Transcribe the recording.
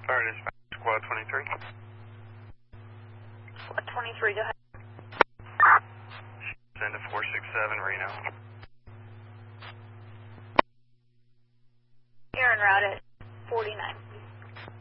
Fire dispatch, squad 23. Squad 23, go ahead. Send to 467 Reno. You're en route at 49.